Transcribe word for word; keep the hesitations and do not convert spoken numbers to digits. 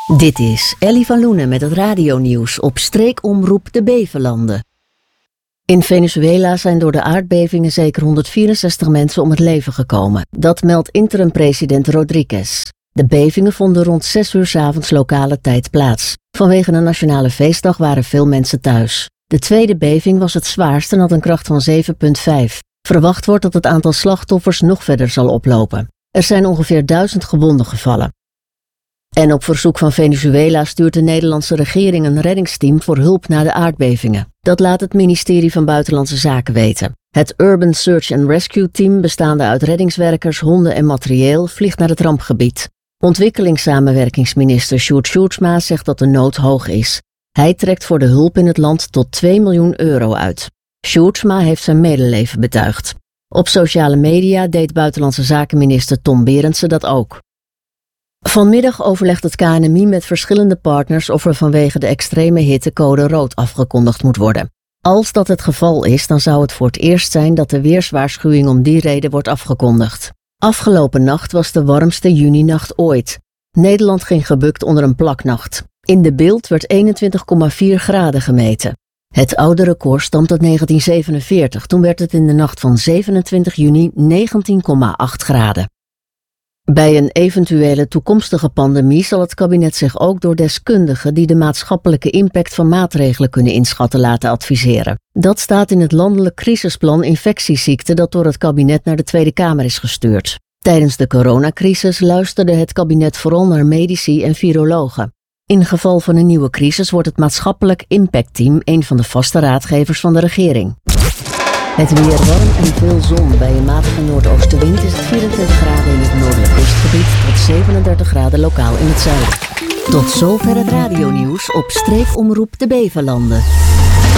Dit is Ellie van Loenen met het radionieuws op streekomroep de Bevelanden. In Venezuela zijn door de aardbevingen zeker honderdvierenzestig mensen om het leven gekomen. Dat meldt interim-president Rodriguez. De bevingen vonden rond zes uur 's avonds lokale tijd plaats. Vanwege een nationale feestdag waren veel mensen thuis. De tweede beving was het zwaarst en had een kracht van zeven komma vijf. Verwacht wordt dat het aantal slachtoffers nog verder zal oplopen. Er zijn ongeveer duizend gewonden gevallen. En op verzoek van Venezuela stuurt de Nederlandse regering een reddingsteam voor hulp na de aardbevingen. Dat laat het ministerie van Buitenlandse Zaken weten. Het Urban Search and Rescue Team, bestaande uit reddingswerkers, honden en materieel, vliegt naar het rampgebied. Ontwikkelingssamenwerkingsminister Sjoerd Sjoerdsma zegt dat de nood hoog is. Hij trekt voor de hulp in het land tot twee miljoen euro uit. Sjoerdsma heeft zijn medeleven betuigd. Op sociale media deed Buitenlandse Zakenminister Tom Berendsen dat ook. Vanmiddag overlegt het K N M I met verschillende partners of er vanwege de extreme hitte code rood afgekondigd moet worden. Als dat het geval is, dan zou het voor het eerst zijn dat de weerswaarschuwing om die reden wordt afgekondigd. Afgelopen nacht was de warmste juninacht ooit. Nederland ging gebukt onder een plaknacht. In de Beeld werd eenentwintig komma vier graden gemeten. Het oude record stamt uit negentien zevenenveertig, toen werd het in de nacht van zevenentwintig juni negentien komma acht graden. Bij een eventuele toekomstige pandemie zal het kabinet zich ook door deskundigen die de maatschappelijke impact van maatregelen kunnen inschatten laten adviseren. Dat staat in het landelijk crisisplan infectieziekten dat door het kabinet naar de Tweede Kamer is gestuurd. Tijdens de coronacrisis luisterde het kabinet vooral naar medici en virologen. In geval van een nieuwe crisis wordt het maatschappelijk impactteam een van de vaste raadgevers van de regering. Het weer warm en veel zon. Bij een matige noordoostenwind is het vierentwintig graden in het noordelijk kustgebied tot zevenendertig graden lokaal in het zuiden. Tot zover het radionieuws op streekomroep de Bevelanden.